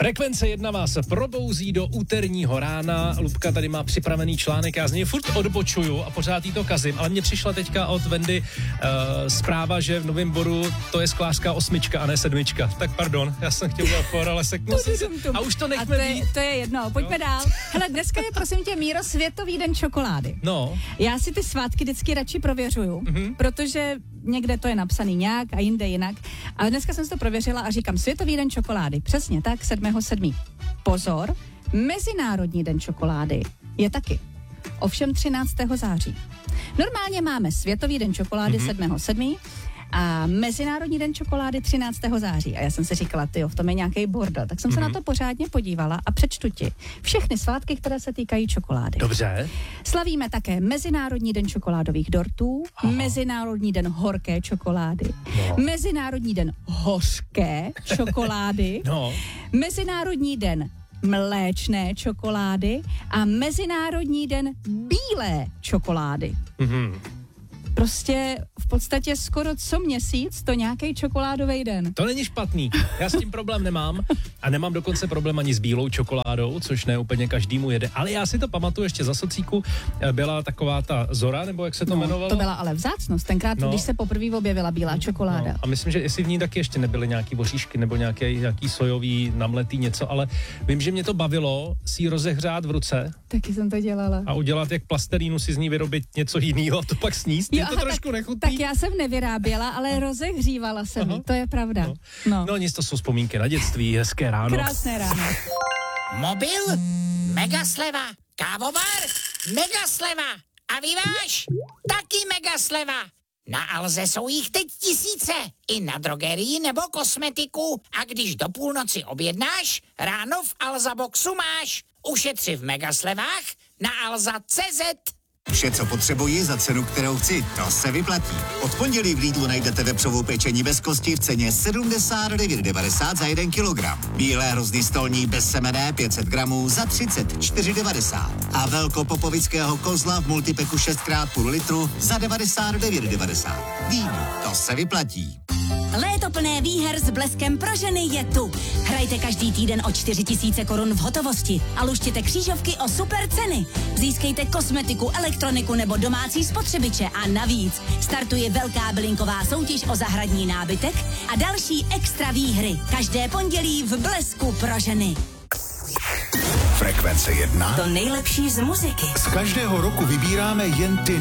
Frekvence 1 vás probouzí do úterního rána. Lubka tady má připravený článek, já z něj furt odbočuju a pořád jí to kazím, ale mně přišla teďka od Vendy zpráva, že v novém bodu to je sklářská 8 a ne 7. Tak pardon, já jsem chtěl udělat for, ale seknul jsem se. A už to nechme být. To je jedno, pojďme dál. Hele, dneska je prosím tě, Míro, Světový den čokolády. No. Já si ty svátky vždycky radši prověřuju, protože někde to je napsaný nějak a jinde jinak. A dneska jsem si to prověřila a říkám Světový den čokolády. Přesně tak, 7.7. Pozor, Mezinárodní den čokolády je taky. Ovšem 13. září. Normálně máme Světový den čokolády 7.7. a Mezinárodní den čokolády 13. září. A já jsem si říkala, tyjo, v tom je nějaký bordel. Tak jsem se na to pořádně podívala a přečtu ti všechny svátky, které se týkají čokolády. Dobře. Slavíme také Mezinárodní den čokoládových dortů, Mezinárodní den horké čokolády, Mezinárodní den hořké čokolády, Mezinárodní den mléčné čokolády a Mezinárodní den bílé čokolády. Prostě v podstatě skoro co měsíc to nějaký čokoládový den. To není špatný, já s tím problém nemám a nemám dokonce problém ani s bílou čokoládou, což ne úplně každému jede, ale já si to pamatuju ještě za socíku, byla taková ta Zora, nebo jak se to jmenovalo? To byla ale vzácnost, tenkrát, když se poprvé objevila bílá čokoláda. A myslím, že jestli v ní taky ještě nebyly nějaký voříšky nebo nějaký sojový namletý něco, ale vím, že mě to bavilo si ji rozehřát v ruce. Taky jsem to dělala. A udělat jak plasterínu, si z ní vyrobit něco jiného a to pak sníst. Je to trošku nechutný. Tak já jsem nevyráběla, ale rozehřívala jsem ji, to je pravda. No nic, to jsou vzpomínky na dětství, hezké ráno. Krásné ráno. Mobil? Mega sleva. Kávovar? Mega sleva. A vyváž? Taky mega sleva. Na Alze jsou jich teď tisíce. I na drogerii nebo kosmetiku. A když do půlnoci objednáš, ráno v Alza Boxu máš. Ušetři v mega slevách na alza.cz. Vše, co potřebuji za cenu, kterou chci, to se vyplatí. Od pondělí v Lidlu najdete vepřovou pečení bez kosti v ceně 79,90 za 1 kilogram. Bílé hrozny stolní bezsemenné 500 gramů za 34,90. A velkopopovického kozla v multipeku 6x půl litru za 99,90. Lidl, to se vyplatí. Léto plné výher s Bleskem pro ženy je tu. Hrajte každý týden o 4 000 korun v hotovosti a luštěte křížovky o super ceny. Získejte kosmetiku, elektroniku nebo domácí spotřebiče a navíc startuje velká bylinková soutěž o zahradní nábytek a další extra výhry. Každé pondělí v Blesku pro ženy. Frekvence 1. To nejlepší z muziky. Z každého roku vybíráme jen ty